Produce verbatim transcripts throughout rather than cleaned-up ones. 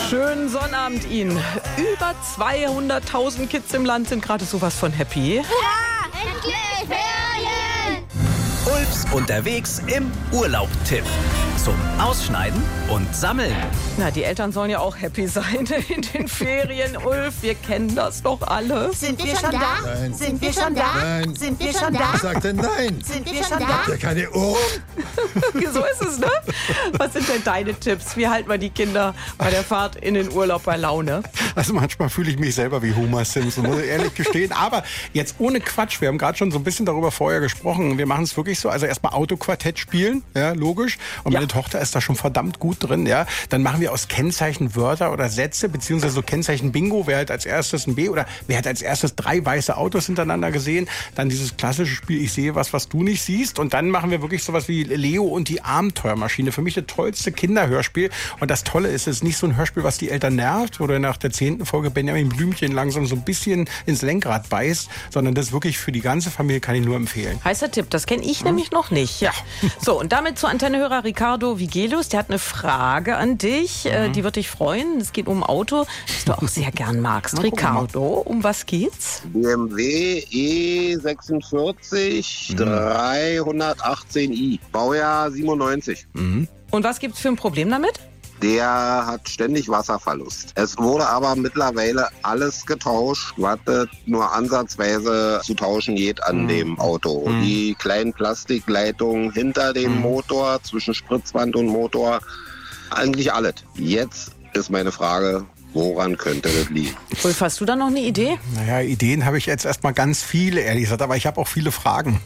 Schönen Sonnabend Ihnen. Über zweihunderttausend Kids im Land sind gerade sowas von happy. Ja, endlich Ferien! Ulfs unterwegs im Urlaub-Tipp. Zum Ausschneiden und Sammeln. Na, die Eltern sollen ja auch happy sein in den Ferien. Ulf, wir kennen das doch alle. Sind wir schon da? Nein. Sind wir schon da? Nein. Sind wir schon da? Ich sagte nein. Sind wir schon da? Habt ihr keine Ohren? So ist es, ne? Was sind denn deine Tipps? Wie halten wir die Kinder bei der Fahrt in den Urlaub bei Laune? Also manchmal fühle ich mich selber wie Homer Simpson, muss ich ehrlich gestehen. Aber jetzt ohne Quatsch, wir haben gerade schon so ein bisschen darüber vorher gesprochen. Wir machen es wirklich so, also erstmal Autoquartett spielen, ja, logisch. Und Ja. meine Tochter ist da schon verdammt gut drin, ja. Dann machen wir aus Kennzeichen Wörter oder Sätze, beziehungsweise so Kennzeichen Bingo. Wer hat als erstes ein B oder wer hat als erstes drei weiße Autos hintereinander gesehen? Dann dieses klassische Spiel, ich sehe was, was du nicht siehst. Und dann machen wir wirklich sowas wie Leo und die Abenteuermaschine. Für mich das tollste Kinderhörspiel. Und das Tolle ist, es ist nicht so ein Hörspiel, was die Eltern nervt, oder nach der zehnten Folge Benjamin Blümchen langsam so ein bisschen ins Lenkrad beißt, sondern das wirklich für die ganze Familie, kann ich nur empfehlen. Heißer Tipp, das kenne ich nämlich noch nicht. Ja. So, und damit zu Antennehörer Ricardo Vigelius. Der hat eine Frage an dich. Äh, die wird dich freuen. Es geht um ein Auto, das du auch sehr gern magst. Ricardo, um was geht's? B M W E sechsundvierzig dreihundertachtzehn i, Baujahr siebenundneunzig. Und was gibt's für ein Problem damit? Der hat ständig Wasserverlust. Es wurde aber mittlerweile alles getauscht, was es nur ansatzweise zu tauschen geht an Mhm. dem Auto. Mhm. Die kleinen Plastikleitungen hinter dem Mhm. Motor, zwischen Spritzwand und Motor, eigentlich alles. Jetzt ist meine Frage, woran könnte das liegen? Ulf, hast du da noch eine Idee? Naja, Ideen habe ich jetzt erstmal ganz viele, ehrlich gesagt, aber ich habe auch viele Fragen.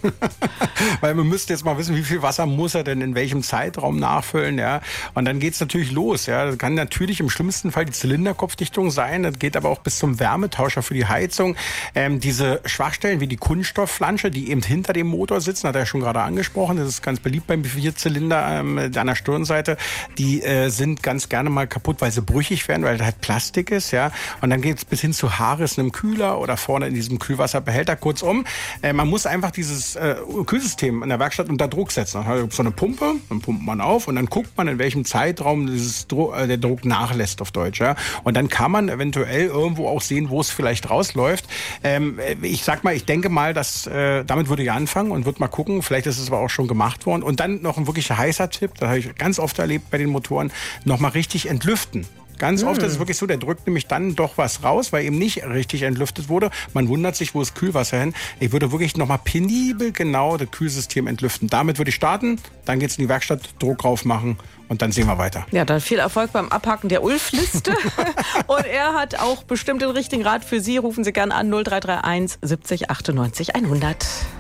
Weil man müsste jetzt mal wissen, wie viel Wasser muss er denn in welchem Zeitraum nachfüllen, ja. Und dann geht's natürlich los, ja. Das kann natürlich im schlimmsten Fall die Zylinderkopfdichtung sein, das geht aber auch bis zum Wärmetauscher für die Heizung. Ähm, diese Schwachstellen wie die Kunststoffflansche, die eben hinter dem Motor sitzen, hat er ja schon gerade angesprochen, das ist ganz beliebt beim Vierzylinder ähm, an der Stirnseite, die äh, sind ganz gerne mal kaputt, weil sie brüchig werden, weil da halt Plastik ist, ja. Und dann geht's bis hin zu Haarrissen im Kühler oder vorne in diesem Kühlwasserbehälter. Kurzum, äh, man muss einfach dieses äh, Kühlsystem in der Werkstatt unter Druck setzen. Dann hat so eine Pumpe, dann pumpt man auf und dann guckt man, in welchem Zeitraum dieses Dro äh, der Druck nachlässt auf Deutsch, ja. Und dann kann man eventuell irgendwo auch sehen, wo es vielleicht rausläuft. Ähm, ich sag mal, ich denke mal, dass äh, damit würde ich anfangen und würde mal gucken. Vielleicht ist es aber auch schon gemacht worden. Und dann noch ein wirklich heißer Tipp, das habe ich ganz oft erlebt bei den Motoren, noch mal richtig entlüften. Ganz oft ist es wirklich so, der drückt nämlich dann doch was raus, weil eben nicht richtig entlüftet wurde. Man wundert sich, wo ist Kühlwasser hin. Ich würde wirklich nochmal penibel genau das Kühlsystem entlüften. Damit würde ich starten, dann geht's in die Werkstatt, Druck drauf machen und dann sehen wir weiter. Ja, dann viel Erfolg beim Abhaken der Ulf-Liste. Und er hat auch bestimmt den richtigen Rat für Sie. Rufen Sie gern an null drei drei eins siebzig achtundneunzig hundert.